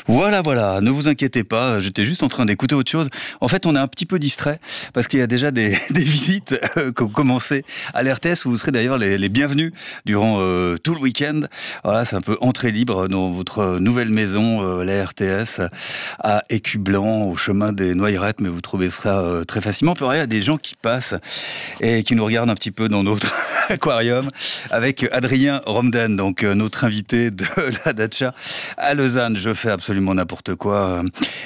Voilà, ne vous inquiétez pas, j'étais juste en train d'écouter autre chose. En fait, on est un petit peu distrait parce qu'il y a déjà des visites qui ont commencé à l'RTS où vous serez d'ailleurs les bienvenus durant tout le week-end. Voilà, c'est un peu entrée libre dans votre nouvelle maison, la RTS, à Écublanc, au chemin des Noyerettes, mais vous trouvez ça très facilement. Puis il y a des gens qui passent et qui nous regardent un petit peu dans notre aquarium avec Adrien Romden, donc notre invité de la Datcha à Lausanne. Je fais absolument n'importe quoi.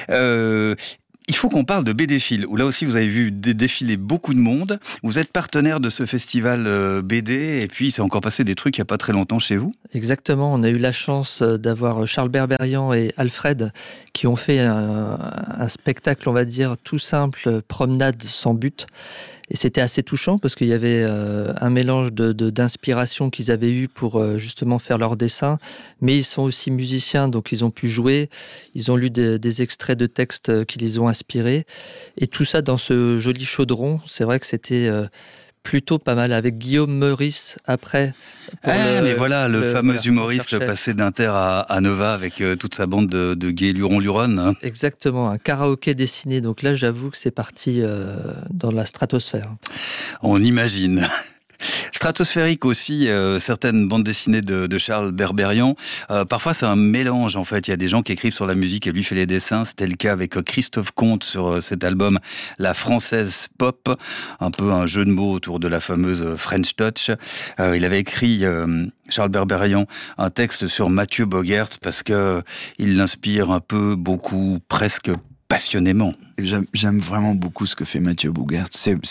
Il faut qu'on parle de BD-Fil, où là aussi vous avez vu défiler beaucoup de monde. Vous êtes partenaire de ce festival BD, et puis c'est encore passé des trucs il n'y a pas très longtemps chez vous. Exactement, on a eu la chance d'avoir Charles Berberian et Alfred qui ont fait un spectacle, on va dire, tout simple, promenade sans but. Et c'était assez touchant parce qu'il y avait un mélange d'inspiration qu'ils avaient eu pour justement faire leurs dessins. Mais ils sont aussi musiciens, donc ils ont pu jouer. Ils ont lu des extraits de textes qui les ont inspirés. Et tout ça dans ce joli chaudron. C'est vrai que c'était plutôt pas mal. Avec Guillaume Meurice après. Mais voilà, le fameux humoriste passé d'Inter à Nova avec toute sa bande de gays luron. Exactement, un karaoké dessiné. Donc là, j'avoue que c'est parti dans la stratosphère. On imagine. Stratosphérique aussi, certaines bandes dessinées de Charles Berberian. Parfois, c'est un mélange, en fait. Il y a des gens qui écrivent sur la musique et lui fait les dessins. C'était le cas avec Christophe Comte sur cet album La Française Pop, un peu un jeu de mots autour de la fameuse French Touch. Il avait écrit, Charles Berberian, un texte sur Mathieu Bogert parce que il l'inspire un peu, beaucoup, presque passionnément. J'aime vraiment beaucoup ce que fait Mathieu Bogert.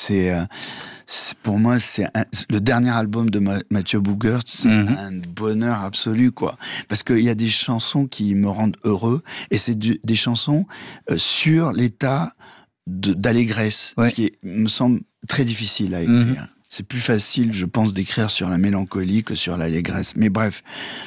Pour moi, le dernier album de Mathieu Bogert, c'est un bonheur absolu, quoi. Parce qu'il y a des chansons qui me rendent heureux, et c'est des chansons sur l'état d'allégresse, ce qui me semble très difficile à écrire. C'est plus facile, je pense, d'écrire sur la mélancolie que sur l'allégresse. Mais bref,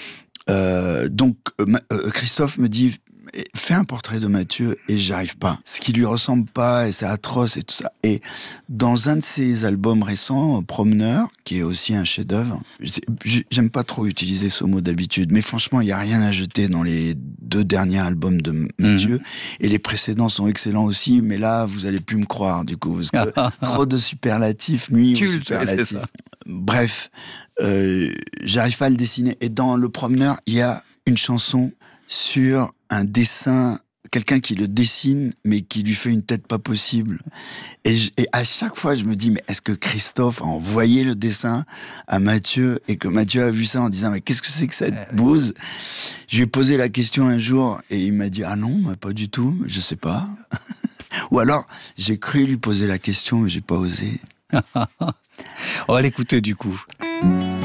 donc Christophe me dit: fais un portrait de Mathieu, et j'arrive pas. Ce qui lui ressemble pas, et c'est atroce et tout ça. Et dans un de ses albums récents, Promeneur, qui est aussi un chef-d'œuvre, j'aime pas trop utiliser ce mot d'habitude, mais franchement, il y a rien à jeter dans les 2 derniers albums de Mathieu, et les précédents sont excellents aussi, mais là, vous allez plus me croire, du coup, parce que trop de superlatifs, nuit aux superlatifs. Bref, j'arrive pas à le dessiner. Et dans Le Promeneur, il y a une chanson sur un dessin, quelqu'un qui le dessine, mais qui lui fait une tête pas possible. Et à chaque fois, je me dis, mais est-ce que Christophe a envoyé le dessin à Mathieu, et que Mathieu a vu ça en disant, mais qu'est-ce que c'est que cette bouse? Je lui ai posé la question un jour, et il m'a dit, ah non, pas du tout, je sais pas. Ou alors, j'ai cru lui poser la question, mais j'ai pas osé. On va l'écouter du coup.